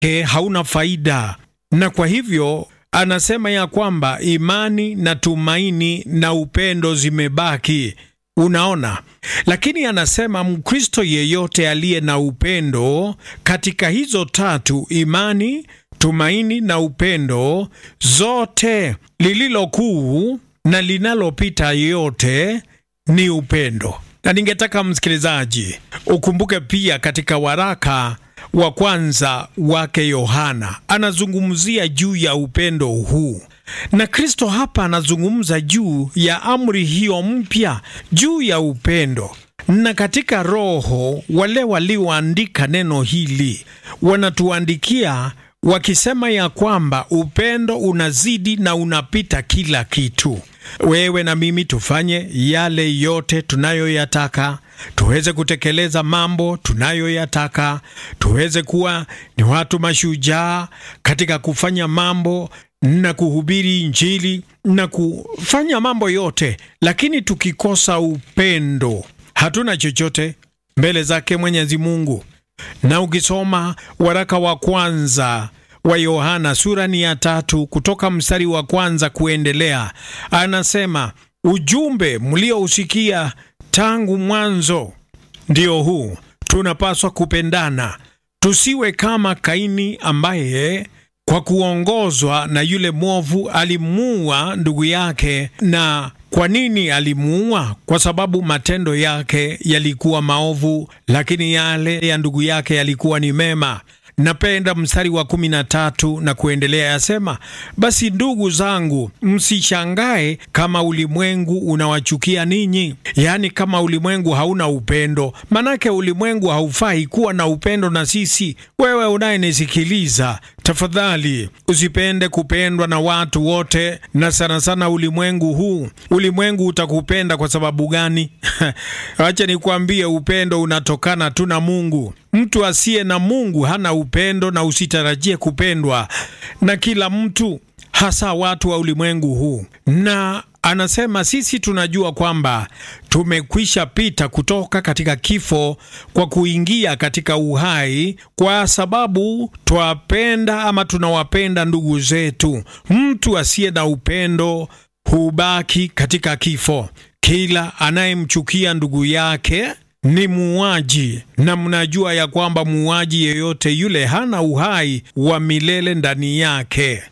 hauna faida, na kwa hivyo anasema ya kwamba imani na tumaini na upendo zimebaki. Unaona? Lakini anasema Mkristo yeyote aliye na upendo katika hizo tatu, imani, tumaini na upendo, zote, lililo kuu na linalopita yote ni upendo. Na ningetaka msikilizaji ukumbuke pia katika waraka wa kwanza wake Yohana anazungumzia juu ya upendo huu, na Kristo hapa anazungumza juu ya amri hiyo mpya juu ya upendo. Na katika Roho wale walioandika neno hili wanatuandikia wakisema ya kwamba upendo unazidi na unapita kila kitu. Wewe na mimi tufanye yale yote tunayoyataka, tuweze kutekeleza mambo tunayoyataka, tuweze kuwa ni watu mashujaa katika kufanya mambo na kuhubiri Injili na kufanya mambo yote, lakini tukikosa upendo hatuna chochote mbele zake Mwenyezi Mungu. Na ukisoma waraka wa kwanza wa Yohana sura ni ya 3 kutoka mstari wa kwanza kuendelea, anasema ujumbe mliousikia tangu mwanzo ndio huu, tunapaswa kupendana, tusiwe kama Kaini ambaye kwa kuongozwa na yule mwovu alimuua ndugu yake. Na kwa nini alimuua? Kwa sababu matendo yake yalikuwa maovu, lakini yale ya ndugu yake yalikuwa ni mema. Napenda mstari wa 13 na kuendelea, yasema basi ndugu zangu, msishangae kama ulimwengu unawachukia ninyi. Yaani kama ulimwengu hauna upendo, manake ulimwengu haufai kuwa na upendo na sisi. Wewe unayenisikiliza, tafadhali usipende kupendwa na watu wote, na sana sana ulimwengu huu. Ulimwengu utakupenda kwa sababu gani? Acha nikwambie, upendo unatokana tu na Mungu. Mtu asiye na Mungu hana upendo, na usitarajie kupendwa na kila mtu, hasa watu wa ulimwengu huu. Na anasema sisi tunajua kwamba tumekwisha pita kutoka katika kifo kwa kuingia katika uhai, kwa sababu twapenda ama tunawapenda ndugu zetu. Mtu asiye na upendo hubaki katika kifo. Kila anayemchukia ndugu yake ni muuaji, na mnajua ya kwamba muuaji yeyote yule hana uhai wa milele ndani yake.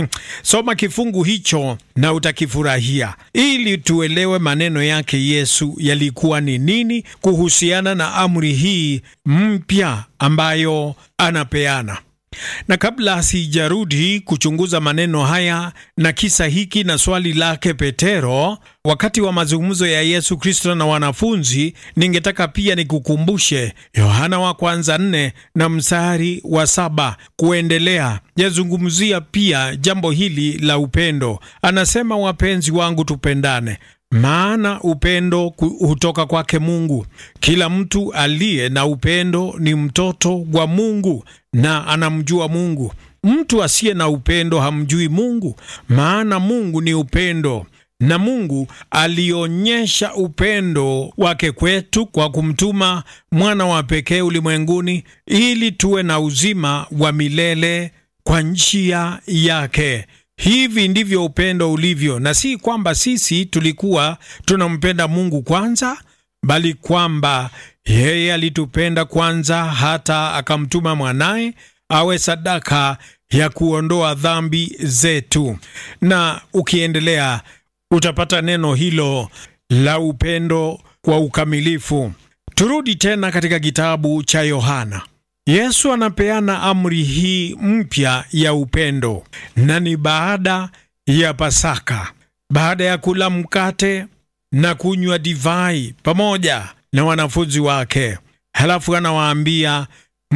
Soma kifungu hicho na utakifurahia, ili tuelewe maneno yake Yesu yalikuwa ni nini kuhusiana na amri hii mpya ambayo anapeana. Na kabla sijarudi kuchunguza maneno haya na kisa hiki na swali lake Petero wakati wa mazungumzo ya Yesu Kristo na wanafunzi, ningetaka pia nikukumbushe Yohana wa kwanza 4 na mstari wa 7 kuendelea. Yazungumzia pia jambo hili la upendo. Anasema, wapenzi wangu, tupendane, maana upendo hutoka kwake Mungu. Kila mtu aliye na upendo ni mtoto wa Mungu na anamjua Mungu. Mtu asiye na upendo hamjui Mungu, maana Mungu ni upendo. Na Mungu alionyesha upendo wake kwetu kwa kumtuma mwana wa pekee ulimwenguni, ili tuwe na uzima wa milele kwa njia yake. Hivi ndivyo upendo ulivyo, na si kwamba sisi tulikuwa tunampenda Mungu kwanza, bali kwamba yeye alitupenda kwanza hata akamtuma mwanaye awe sadaka ya kuondoa dhambi zetu. Na ukiendelea utapata neno hilo la upendo kwa ukamilifu. Turudi tena katika kitabu cha Yohana. Yesu anapeana amri hii mpya ya upendo, na ni baada ya Pasaka, baada ya kula mkate na kunywa divai pamoja na wanafunzi wake. Halafu anawaambia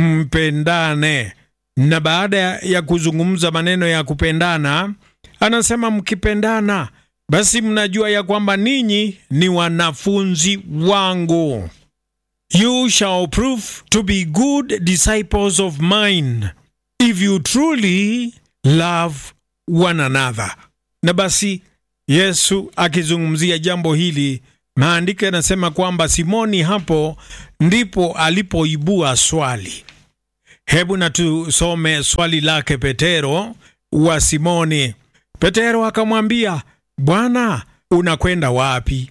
mpendane, na baada ya kuzungumza maneno ya kupendana, anasema mkipendana, basi mnajua ya kwamba ninyi ni wanafunzi wangu. You shall prove to be good disciples of mine if you truly love one another. Na basi Yesu akizungumzia jambo hili, maandiko yanasema kwamba Simoni hapo ndipo alipoibua swali. Hebu na tusome swali lake Petero wa Simoni. Petero akamwambia, Bwana, unakwenda wapi?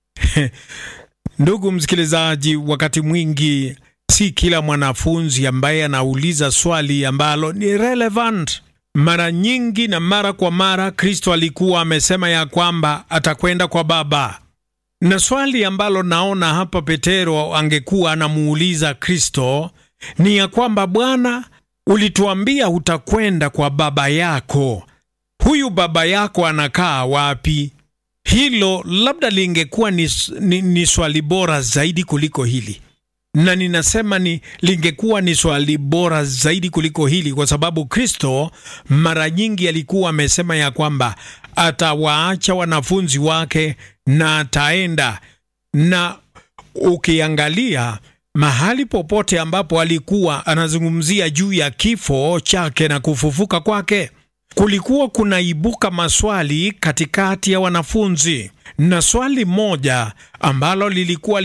Ndugu msikilizaji, wakati mwingi si kila mwanafunzi ambaye anauliza swali ambalo ni relevant. Mara nyingi na mara kwa mara Kristo alikuwa amesema ya kwamba atakwenda kwa Baba. Na swali ambalo naona hapa Petero angekuwa anamuuliza Kristo ni ya kwamba, Bwana, ulituambia utakwenda kwa Baba yako. Huyu Baba yako anakaa wapi? Hilo labda lingekuwa ni swali bora zaidi kuliko hili. Na ninasema lingekuwa ni swali bora zaidi kuliko hili kwa sababu Kristo mara nyingi alikuwa amesema ya kwamba atawaacha wanafunzi wake na ataenda. Na ukiangalia mahali popote ambapo alikuwa anazungumzia juu ya kifo chake na kufufuka kwake, kulikuwa kunaibuka maswali katikati ya wanafunzi. Na swali moja ambalo lilikuwa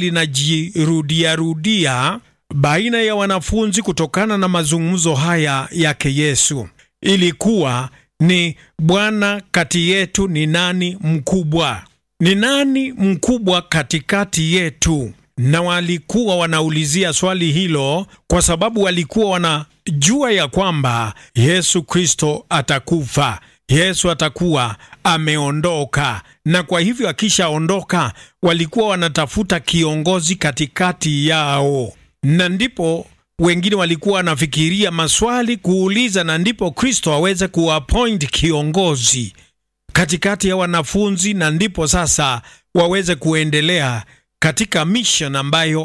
linajirudia baina ya wanafunzi kutokana na mazungumzo haya yake Yesu ilikuwa ni, Bwana, kati yetu ni nani mkubwa? Ni nani mkubwa katikati yetu? Na walikuwa wanaulizia swali hilo kwa sababu walikuwa wanajua ya kwamba Yesu Kristo atakufa. Yesu atakuwa ameondoka, na kwa hivyo akishaondoka walikuwa wanatafuta kiongozi katikati yao. Na ndipo wengine walikuwa wanafikiria maswali kuuliza, na ndipo Kristo aweze kuappoint kiongozi katikati ya wanafunzi, na ndipo sasa waweze kuendelea katika mission ambayo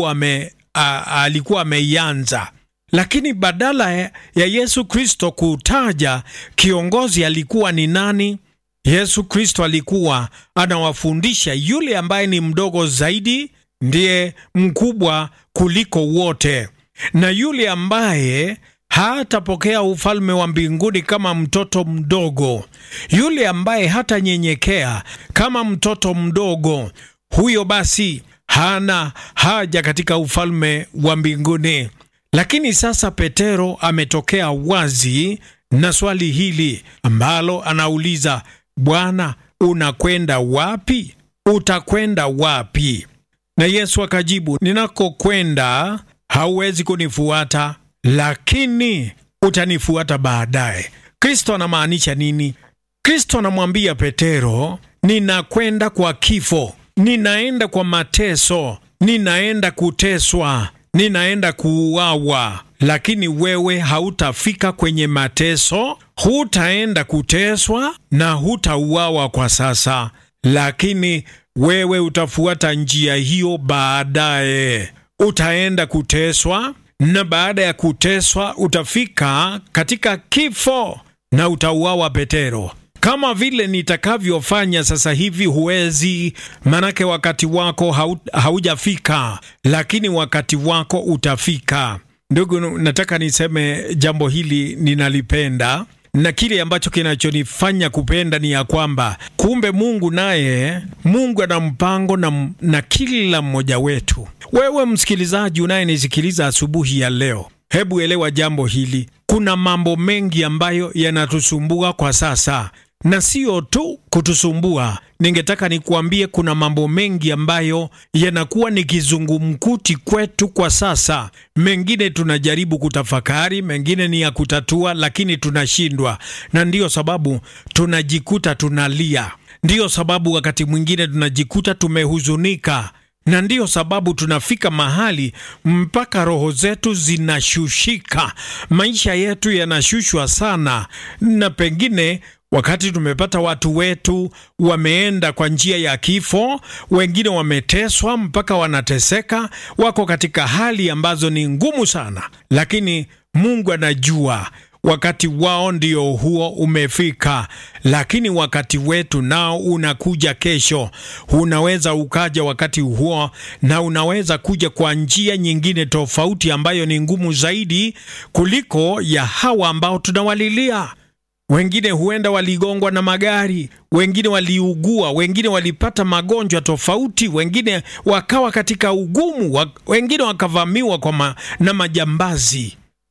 alikuwa ameianza. Lakini badala ya Yesu Kristo kutaja kiongozi alikuwa ni nani, Yesu Kristo alikuwa anawafundisha yule ambaye ni mdogo zaidi ndiye mkubwa kuliko wote, na yule ambaye hatapokea ufalme wa mbinguni kama mtoto mdogo, yule ambaye hatanyenyekea kama mtoto mdogo, huyo basi hana haja katika ufalme wa mbinguni. Lakini sasa Petero ametokea wazi na swali hili ambalo anauliza, Bwana, unakwenda wapi? Utakwenda wapi? Na Yesu akajibu, ninakokwenda hauwezi kunifuata, lakini utanifuata baadaye. Kristo anamaanisha nini? Kristo anamwambia Petero, ninakwenda kwa kifo, ninaenda kwa mateso, ninaenda kuteswa, ninaenda kuuawa, lakini wewe hautafika kwenye mateso, hutaenda kuteswa na hutauawa kwa sasa, lakini wewe utafuata njia hiyo baadaye. Utaenda kuteswa, na baada ya kuteswa utafika katika kifo na utauawa. Petero, kama vile nitakavyofanya sasa hivi huwezi, manake wakati wako haujafika, lakini wakati wako utafika. Ndugu, nataka niseme jambo hili ninalipenda, na kile ambacho kinachonifanya kupenda ni ya kwamba kumbe Mungu naye, Mungu ana mpango na kila mmoja wetu. Wewe msikilizaji unayenisikiliza asubuhi ya leo, hebu elewa jambo hili. Kuna mambo mengi ambayo yanatusumbua kwa sasa, na sio tu kutusumbua. Ningetaka nikuambie kuna mambo mengi ambayo yanakuwa ni kizungumkuti kwetu kwa sasa. Mengine tunajaribu kutafakari, mengine ni ya kutatua, lakini tunashindwa. Na ndiyo sababu tunajikuta tunalia. Ndiyo sababu wakati mwingine tunajikuta tumehuzunika. Na ndiyo sababu tunafika mahali mpaka roho zetu zinashushika. Maisha yetu yanashushwa sana, na pengine wakati tumepata watu wetu wameenda kwa njia ya kifo, wengine wameteswa mpaka wanateseka, wako katika hali ambazo ni ngumu sana, lakini Mungu anajua wakati wao ndio huo umefika. Lakini wakati wetu nao unakuja kesho. Unaweza ukaja wakati huo, na unaweza kuja kwa njia nyingine tofauti ambayo ni ngumu zaidi kuliko ya hawa ambao tunawalilia. Wengine huenda waligongwa na magari, wengine waliugua, wengine walipata magonjwa tofauti, wengine wakawa katika ugumu, wengine wakavamiwa na majambazi.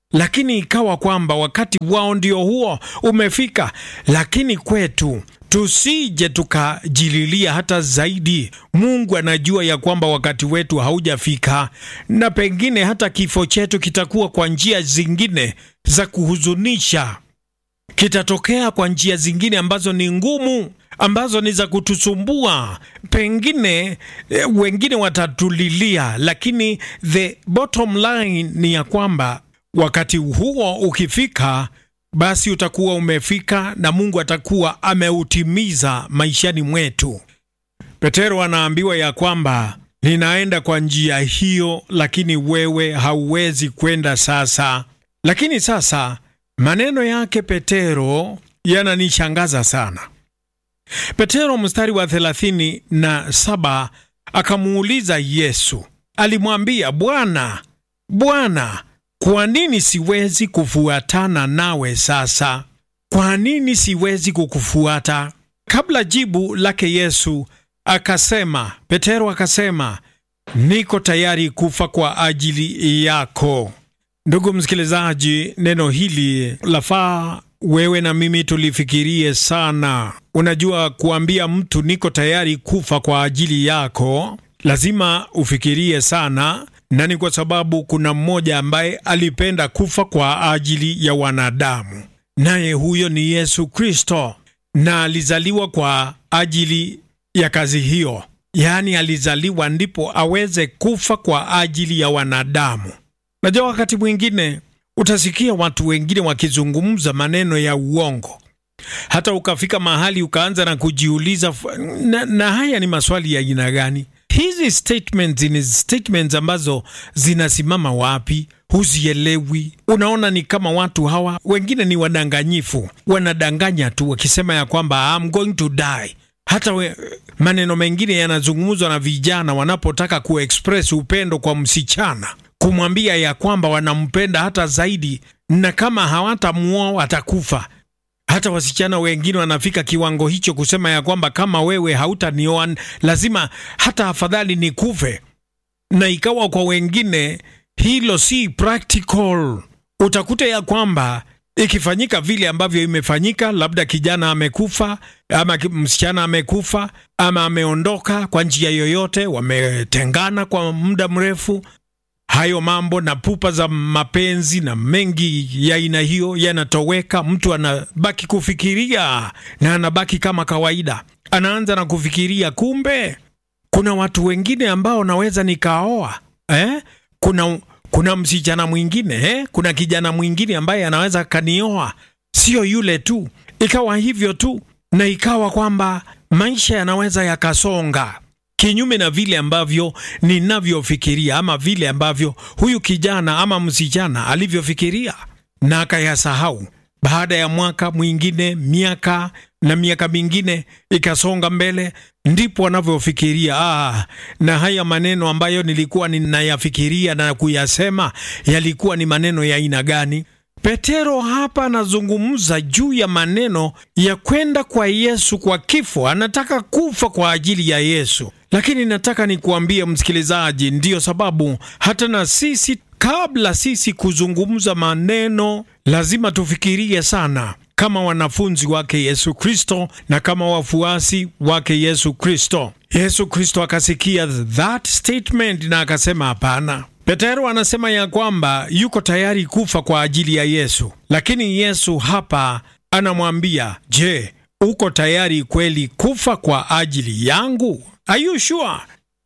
lakini ikawa kwamba wakati wao ndio huo umefika. Lakini kwetu tusije tukajililia hata zaidi. Mungu anajua ya kwamba wakati wetu haujafika, na pengine hata kifo chetu kitakuwa kwa njia zingine za kuhuzunisha, kitatokea kwa njia zingine ambazo ni ngumu, ambazo ni za kutusumbua. Pengine wengine watatulilia, lakini the bottom line ni ya kwamba wakati huo ukifika, basi utakuwa umefika na Mungu atakuwa ameutimiza maishani mwetu. Petero anaambiwa ya kwamba ninaenda kwa njia hiyo, lakini wewe hauwezi kwenda sasa. Lakini sasa maneno yake Petero yananishangaza sana. Petero mstari wa 37 akamuuliza Yesu, alimwambia, Bwana, kwa nini siwezi kufuatana nawe sasa? Kwa nini siwezi kukufuata? Kabla jibu lake Yesu Petero akasema, niko tayari kufa kwa ajili yako. Ndugu msikilizaji, neno hili lafaa wewe na mimi tulifikirie sana. Unajua, kuambia mtu niko tayari kufa kwa ajili yako, lazima ufikirie sana, na ni kwa sababu kuna mmoja ambaye alipenda kufa kwa ajili ya wanadamu, naye huyo ni Yesu Kristo, na alizaliwa kwa ajili ya kazi hiyo. Yaani alizaliwa ndipo aweze kufa kwa ajili ya wanadamu. Najua wakati mwingine utasikia watu wengine wakizungumza maneno ya uongo, hata ukafika mahali ukaanza na kujiuliza, na haya ni maswali ya aina gani? Hizi statements ambazo zinasimama wapi? Huzielewi. Unaona ni kama watu hawa wengine ni wadanganyifu, wanadanganya tu wakisema ya kwamba I'm going to die. Hata maneno mengine yanazungumzwa na vijana wanapotaka kuexpress upendo kwa msichana, kumwambia ya kwamba wanampenda hata zaidi, na kama hawatamuoa watakufa. Hata wasichana wengine wanafika kiwango hicho kusema ya kwamba kama wewe hautanioa lazima hata afadhali nikufe. Na ikawa kwa wengine hilo si practical. Utakuta ya kwamba ikifanyika vile ambavyo imefanyika, labda kijana amekufa ama msichana amekufa ama ameondoka kwa njia yoyote, wametengana kwa muda mrefu, hayo mambo na pupa za mapenzi na mengi ya aina hiyo yanatoweka. Mtu anabaki kufikiria na anabaki kama kawaida, anaanza na kufikiria kumbe kuna watu wengine ambao naweza nikaoa, kuna msichana mwingine, kuna kijana mwingine ambaye anaweza kanioa, sio yule tu. Ikawa hivyo tu, na ikawa kwamba maisha yanaweza yakasonga kinyume na vile ambavyo ninavyofikiria, ama vile ambavyo huyu kijana ama msichana alivyofikiria, na akayasahau. Baada ya mwaka mwingine, miaka na miaka mingine ikasonga mbele, ndipo wanavyofikiria, na haya maneno ambayo nilikuwa ninayafikiria na kuyasema yalikuwa ni maneno ya aina gani? Petero hapa anazungumza juu ya maneno ya kwenda kwa Yesu kwa kifo. Anataka kufa kwa ajili ya Yesu. Lakini nataka nikuambie msikilizaji, ndiyo sababu hata na sisi, kabla sisi kuzungumza maneno, lazima tufikirie sana kama wanafunzi wake Yesu Kristo na kama wafuasi wake Yesu Kristo. Yesu Kristo akasikia that statement na akasema hapana. Petero anasema ya kwamba yuko tayari kufa kwa ajili ya Yesu, lakini Yesu hapa anamwambia, je, uko tayari kweli kufa kwa ajili yangu? Are you sure?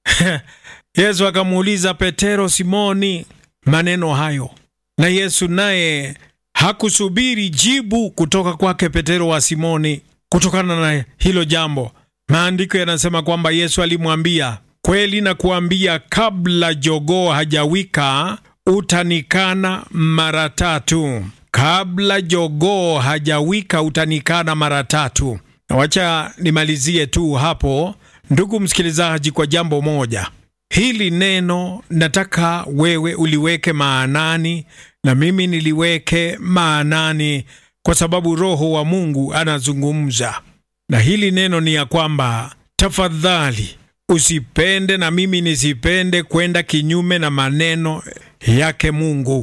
Yesu akamuuliza Petero, Simoni, maneno hayo, na Yesu naye hakusubiri jibu kutoka kwake Petero wa Simoni kutokana na hilo jambo. Maandiko yanasema kwamba Yesu alimwambia, kweli na kuambia, kabla jogoo hajawika utanikana mara tatu. Kabla jogoo hajawika utanikana mara tatu. Na wacha nimalizie tu hapo, ndugu msikilizaji, kwa jambo moja. Hili neno nataka wewe uliweke maanani na mimi niliweke maanani, kwa sababu Roho wa Mungu anazungumza. Na hili neno ni ya kwamba tafadhali usipende na mimi nisipende kwenda kinyume na maneno yake Mungu.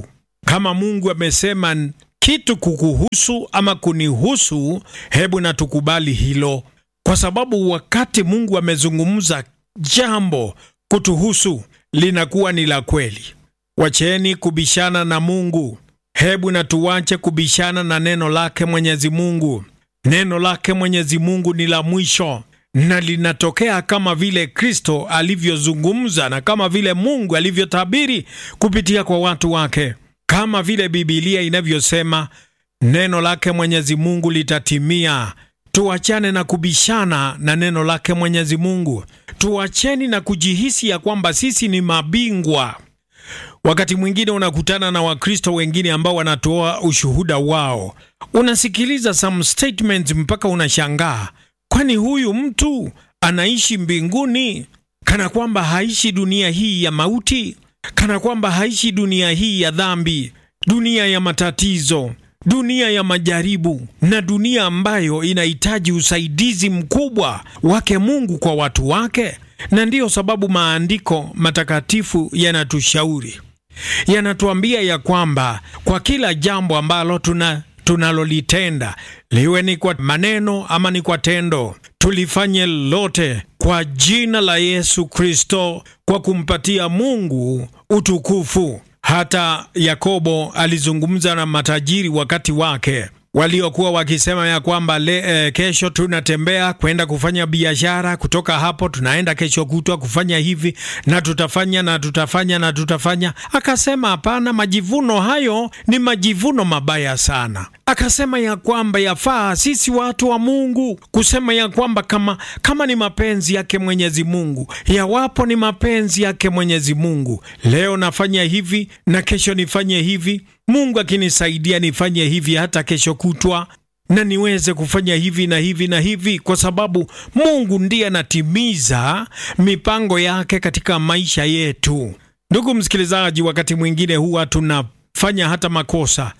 Kama Mungu amesema kitu kukuhusu ama kunihusu, hebu na tukubali hilo, kwa sababu wakati Mungu amezungumza jambo kutuhusu, linakuwa ni la kweli. Wacheni kubishana na Mungu. Hebu na tuwache kubishana na neno lake Mwenyezi Mungu. Neno lake Mwenyezi Mungu ni la mwisho, na linatokea kama vile Kristo alivyozungumza na kama vile Mungu alivyotabiri kupitia kwa watu wake. Kama vile Biblia inavyosema, neno lake Mwenyezi Mungu litatimia. Tuachane na kubishana na neno lake Mwenyezi Mungu. Tuacheni na kujihisi ya kwamba sisi ni mabingwa. Wakati mwingine unakutana na Wakristo wengine ambao wanatoa ushuhuda wao. Unasikiliza some statements mpaka unashangaa. Kwani huyu mtu anaishi mbinguni? Kana kwamba haishi dunia hii ya mauti, kana kwamba haishi dunia hii ya dhambi, dunia ya matatizo, dunia ya majaribu, na dunia ambayo inahitaji usaidizi mkubwa wake Mungu kwa watu wake. Na ndiyo sababu maandiko matakatifu yanatushauri, yanatuambia ya kwamba kwa kila jambo ambalo tunalolitenda, liwe ni kwa maneno ama ni kwa tendo, tulifanye lote kwa jina la Yesu Kristo, kwa kumpatia Mungu utukufu. Hata Yakobo alizungumza na matajiri wakati wake, waliokuwa wakisema ya kwamba kesho tunatembea kwenda kufanya biashara, kutoka hapo tunaenda kesho kutwa kufanya hivi, na tutafanya na tutafanya na tutafanya. Akasema hapana, majivuno hayo ni majivuno mabaya sana. Akasema ya kwamba yafaa sisi watu wa Mungu kusema ya kwamba kama ni mapenzi yake Mwenyezi Mungu, yawapo ni mapenzi yake Mwenyezi Mungu, leo nafanya hivi na kesho nifanye hivi. Mungu akinisaidia nifanye hivi hata kesho kutwa, na niweze kufanya hivi na hivi na hivi, kwa sababu Mungu ndiye anatimiza mipango yake katika maisha yetu. Ndugu msikilizaji, wakati mwingine huwa tunafanya hata makosa.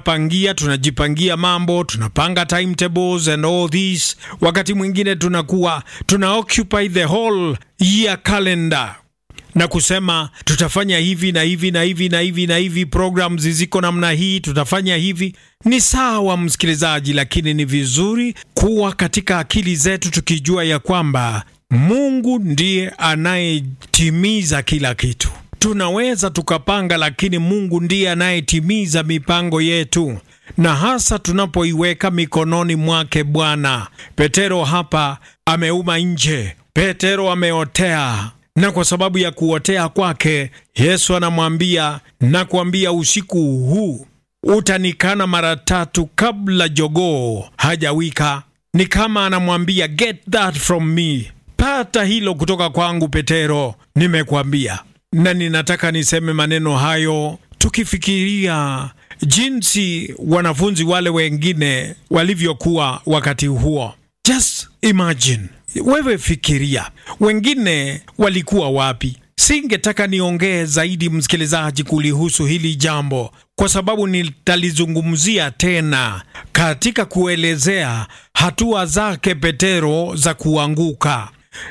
Tunajipangia mambo, tunapanga timetables and all this. Wakati mwingine tuna occupy the whole year calendar na kusema tutafanya hivi na hivi na hivi na hivi na hivi, programs ziko namna hii, tutafanya hivi. Ni sawa msikilizaji, lakini ni vizuri kuwa katika akili zetu tukijua ya kwamba Mungu ndiye anayetimiza kila kitu. Tunaweza tukapanga, lakini Mungu ndiye anayetimiza mipango yetu, na hasa tunapoiweka mikononi mwake Bwana. Petero hapa ameuma nje, Petero ameotea, na kwa sababu ya kuotea kwake, Yesu anamwambia, nakuambia usiku huu utanikana mara 3 kabla jogoo hajawika. Ni kama anamwambia, get that from me, pata hilo kutoka kwangu Petero, nimekwambia. Na ninataka niseme maneno hayo tukifikiria jinsi wanafunzi wale wengine walivyokuwa wakati huo. Just imagine, wewe fikiria, wengine walikuwa wapi? Singetaka niongee zaidi msikilizaji kulihusu hili jambo, kwa sababu nitalizungumzia tena katika kuelezea hatua zake Petero za kuanguka,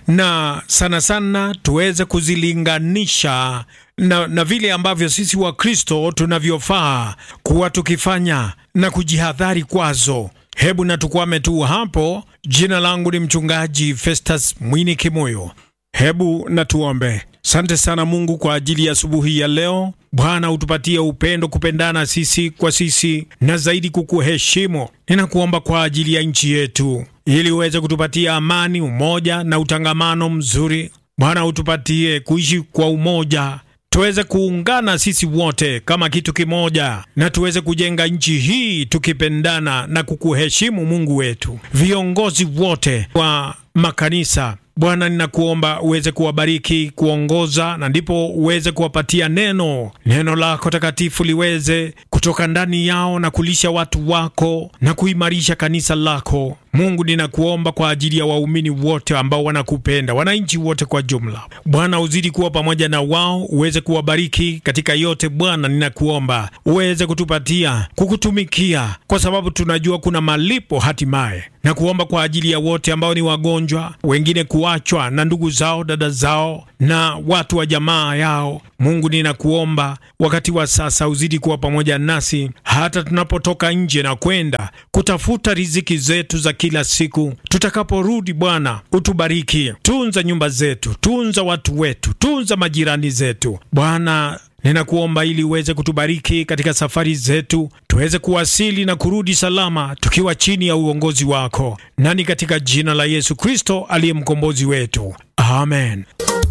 na sana sana tuweze kuzilinganisha na vile ambavyo sisi wa Kristo tunavyofaa kuwa tukifanya na kujihadhari kwazo. Hebu na tukwame tu hapo. Jina langu ni mchungaji Festus Mwini Kimoyo. Hebu na tuombe. Asante sana Mungu kwa ajili ya asubuhi ya leo. Bwana, utupatie upendo, kupendana sisi kwa sisi, na zaidi kukuheshimu. Ninakuomba kwa ajili ya nchi yetu, ili uweze kutupatia amani, umoja na utangamano mzuri. Bwana, utupatie kuishi kwa umoja, tuweze kuungana sisi wote kama kitu kimoja, na tuweze kujenga nchi hii tukipendana na kukuheshimu Mungu wetu. Viongozi wote wa makanisa, Bwana, ninakuomba uweze kuwabariki, kuongoza, na ndipo uweze kuwapatia neno lako takatifu liweze kutoka ndani yao na kulisha watu wako na kuimarisha kanisa lako. Mungu, ninakuomba kwa ajili ya waumini wote ambao wanakupenda, wananchi wote kwa jumla. Bwana, uzidi kuwa pamoja na wao, uweze kuwabariki katika yote. Bwana, ninakuomba uweze kutupatia kukutumikia, kwa sababu tunajua kuna malipo hatimaye. Na kuomba kwa ajili ya wote ambao ni wagonjwa, wengine kuachwa na ndugu zao, dada zao na watu wa jamaa yao. Mungu, ninakuomba wakati wa sasa uzidi kuwa pamoja nasi hata tunapotoka nje na kwenda kutafuta riziki zetu za kila siku. Tutakaporudi Bwana, utubariki. Tunza nyumba zetu, tunza watu wetu, tunza majirani zetu. Bwana, ninakuomba ili uweze kutubariki katika safari zetu, tuweze kuwasili na kurudi salama tukiwa chini ya uongozi wako. Nani katika jina la Yesu Kristo aliye mkombozi wetu. Amen.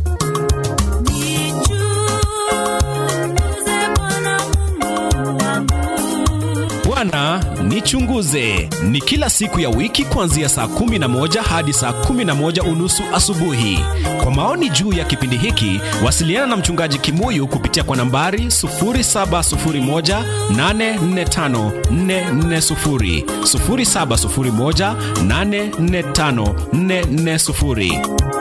Bwana nichunguze ni kila siku ya wiki kuanzia saa 11 hadi saa 11:30 asubuhi. Kwa maoni juu ya kipindi hiki, wasiliana na mchungaji Kimuyu kupitia kwa nambari 0701845440, 0701845440.